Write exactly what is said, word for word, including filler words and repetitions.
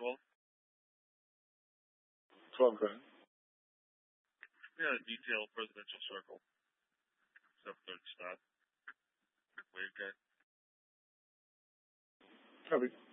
twelve? twelve grand. Yeah, detail presidential circle. Except third stop. Wave guy. Copy.